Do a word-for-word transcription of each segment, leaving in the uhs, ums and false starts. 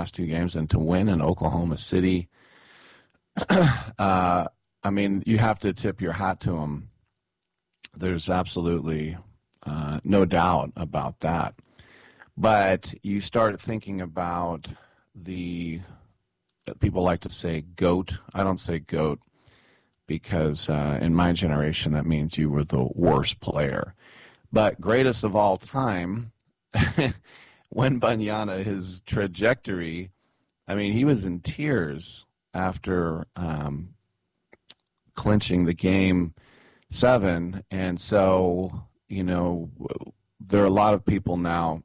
last two games and to win in Oklahoma City. uh, I mean, you have to tip your hat to him. There's absolutely uh, no doubt about that. But you start thinking about the, people like to say GOAT. I don't say GOAT because uh, in my generation that means you were the worst player. But greatest of all time, Wembanyama, his trajectory, I mean, he was in tears after um, clinching the game seven. And so, you know, there are a lot of people now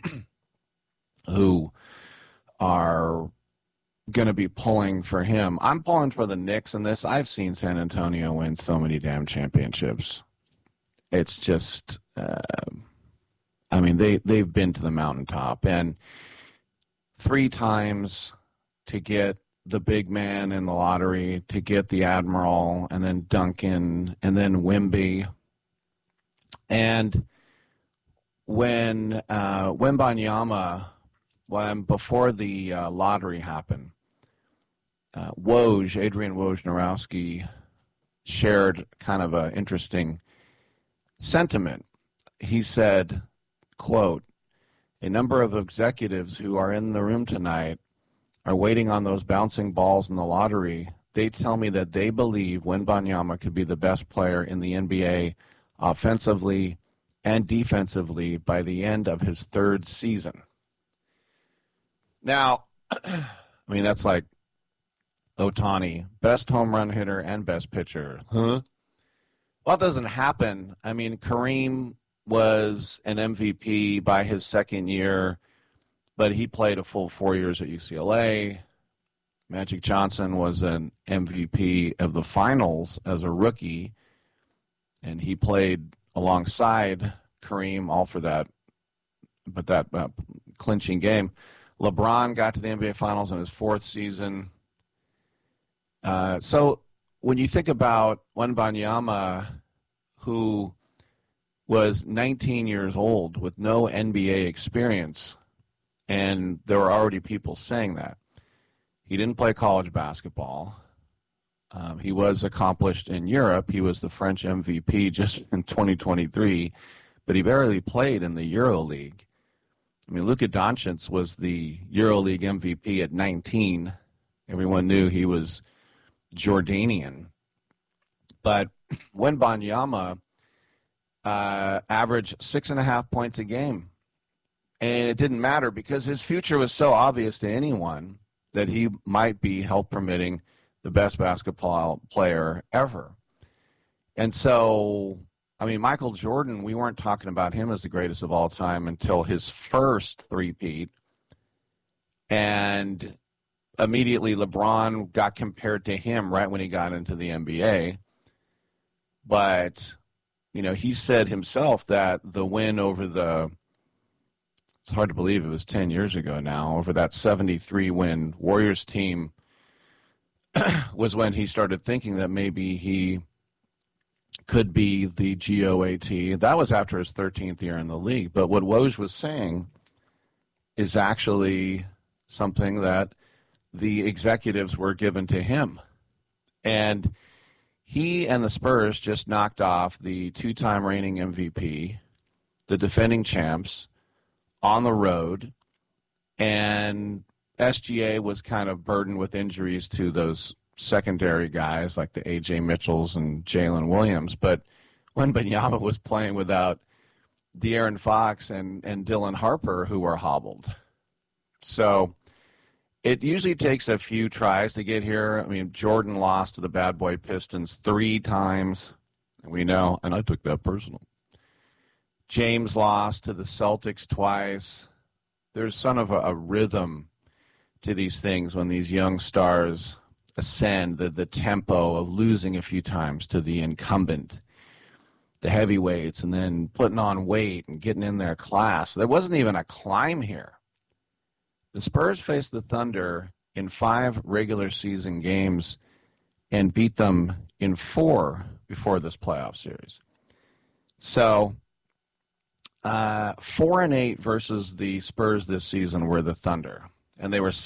who are going to be pulling for him. I'm pulling for the Knicks in this. I've seen San Antonio win so many damn championships. It's just, uh, I mean, they, they've been to the mountaintop. And three times to get the big man in the lottery, to get the Admiral, and then Duncan, and then Wemby. And when uh, Wembanyama, when before the uh, lottery happened, uh, Woj, Adrian Wojnarowski, shared kind of an interesting sentiment. He said, quote, "A number of executives who are in the room tonight are waiting on those bouncing balls in the lottery. They tell me that they believe Wembanyama could be the best player in the N B A offensively and defensively by the end of his third season." Now, I mean, that's like Ohtani, best home run hitter and best pitcher. Huh? Well, it doesn't happen. I mean, Kareem was an M V P by his second year, but he played a full four years at U C L A. Magic Johnson was an M V P of the finals as a rookie, and he played alongside Kareem, all for that, but that uh, clinching game. LeBron got to the N B A Finals in his fourth season. Uh, so when you think about Wembanyama, who was nineteen years old with no N B A experience, and there were already people saying that. He didn't play college basketball. Um, he was accomplished in Europe. He was the French M V P just in twenty twenty-three, but he barely played in the EuroLeague. I mean, Luka Doncic was the EuroLeague M V P at nineteen. Everyone knew he was Jordanian. But Wembanyama uh, averaged six and a half points a game. And it didn't matter because his future was so obvious to anyone that he might be, health permitting, the best basketball player ever. And so, I mean, Michael Jordan, we weren't talking about him as the greatest of all time until his first three-peat. And immediately LeBron got compared to him right when he got into the N B A. But, you know, he said himself that the win over the, it's hard to believe it was ten years ago now, over that seventy-three win Warriors team was when he started thinking that maybe he could be the G O A T. That was after his thirteenth year in the league. But what Woj was saying is actually something that the executives were given to him. And he and the Spurs just knocked off the two-time reigning M V P, the defending champs, on the road. And S G A was kind of burdened with injuries to those secondary guys like the A J Mitchells and Jalen Williams. But when Wembanyama was playing without De'Aaron Fox and, and Dylan Harper, who were hobbled. So it usually takes a few tries to get here. I mean, Jordan lost to the Bad Boy Pistons three times. And we know, and I took that personal. James lost to the Celtics twice. There's sort of a, a rhythm to these things when these young stars ascend, the, the tempo of losing a few times to the incumbent, the heavyweights, and then putting on weight and getting in their class. There wasn't even a climb here. The Spurs faced the Thunder in five regular season games and beat them in four before this playoff series. So uh, four and eight versus the Spurs this season were the Thunder, and they were